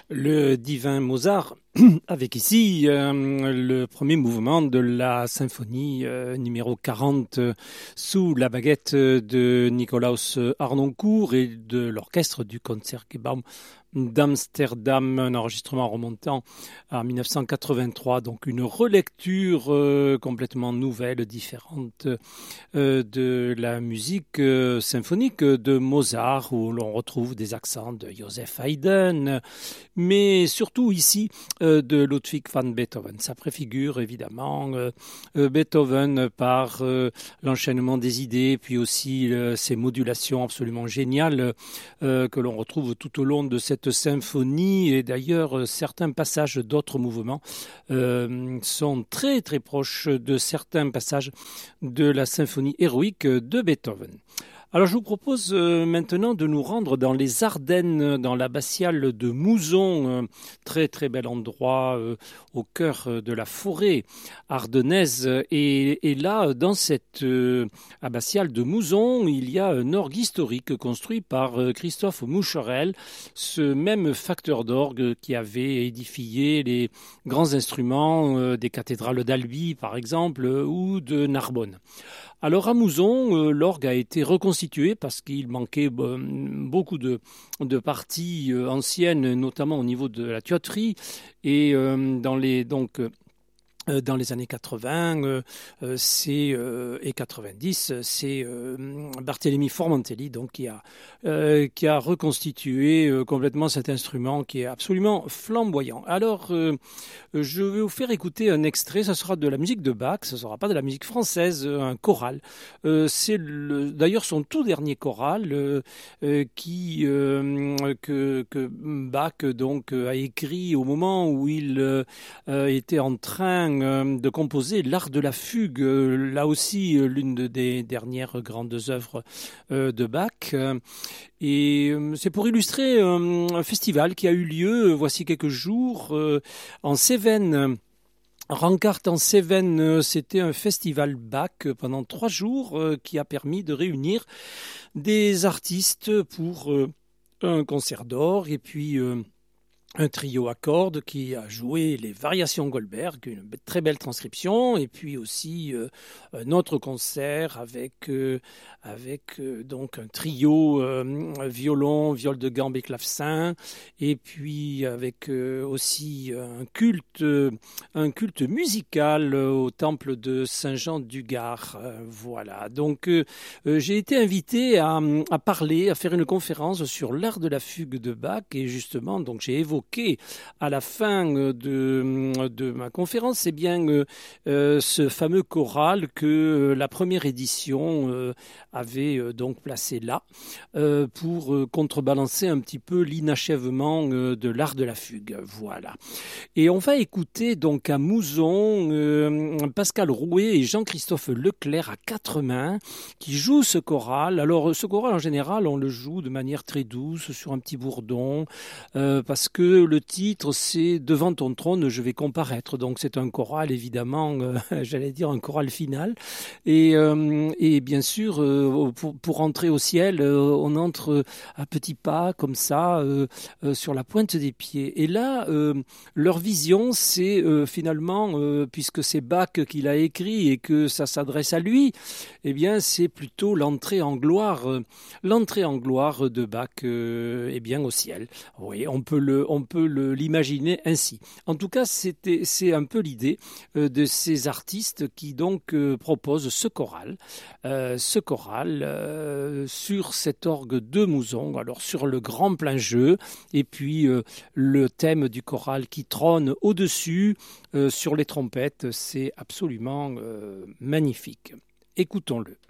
Le divin Mozart, avec ici le premier mouvement de la symphonie numéro 40 sous la baguette de Nicolaus Harnoncourt et de l'orchestre du Concertgebouw d'Amsterdam, un enregistrement remontant à 1983, donc une relecture complètement nouvelle, différente de la musique symphonique de Mozart, où l'on retrouve des accents de Joseph Haydn, mais surtout ici de Ludwig van Beethoven. Ça préfigure évidemment Beethoven par l'enchaînement des idées, puis aussi ces modulations absolument géniales que l'on retrouve tout au long de cette symphonie. Et d'ailleurs, certains passages d'autres mouvements sont très très proches de certains passages de la symphonie héroïque de Beethoven. Alors je vous propose maintenant de nous rendre dans les Ardennes, dans l'abbatiale de Mouzon, très très bel endroit au cœur de la forêt ardennaise. Et là, dans cette abbatiale de Mouzon, il y a un orgue historique construit par Christophe Moucherel, ce même facteur d'orgue qui avait édifié les grands instruments des cathédrales d'Albi, par exemple, ou de Narbonne. Alors à Mouzon, l'orgue a été reconstitué parce qu'il manquait beaucoup de parties anciennes, notamment au niveau de la tuyauterie et dans les années 80 et 90, c'est Barthélemy Formentelli donc qui a reconstitué complètement cet instrument qui est absolument flamboyant. Alors, je vais vous faire écouter un extrait. Ça sera de la musique de Bach, ce ne sera pas de la musique française, un choral. C'est d'ailleurs son tout dernier choral que Bach donc a écrit au moment où il était en train de composer l'art de la fugue, là aussi l'une des dernières grandes œuvres de Bach. Et c'est pour illustrer un festival qui a eu lieu voici quelques jours en Cévennes. Rancart en Cévennes, c'était un festival Bach pendant 3 jours qui a permis de réunir des artistes pour un concert d'orgue et puis un trio à cordes qui a joué les variations Goldberg, une très belle transcription, et puis aussi un autre concert avec donc un trio violon, viol de gambe et clavecin, et puis avec aussi un culte musical au temple de Saint-Jean du Gard. Voilà. Donc j'ai été invité à parler, à faire une conférence sur l'art de la fugue de Bach, et justement donc j'ai évoqué à la fin de ma conférence, c'est bien ce fameux choral que la première édition avait donc placé là pour contrebalancer un petit peu l'inachèvement de l'art de la fugue. Voilà. Et on va écouter donc à Mouzon Pascal Rouet et Jean-Christophe Leclerc à 4 mains qui jouent ce choral. Alors ce choral en général, on le joue de manière très douce sur un petit bourdon parce que le titre c'est Devant ton trône je vais comparaître, donc c'est un choral évidemment j'allais dire un choral final et bien sûr pour entrer au ciel on entre à petits pas comme ça sur la pointe des pieds, et là leur vision c'est finalement puisque c'est Bach qui l'a écrit et que ça s'adresse à lui, eh bien c'est plutôt l'entrée en gloire de Bach eh bien au ciel. Oui, on peut l'imaginer ainsi. En tout cas, c'est un peu l'idée de ces artistes qui donc proposent ce choral sur cet orgue de Mouzon, alors sur le grand plein jeu, et puis le thème du choral qui trône au-dessus sur les trompettes, c'est absolument magnifique. Écoutons-le.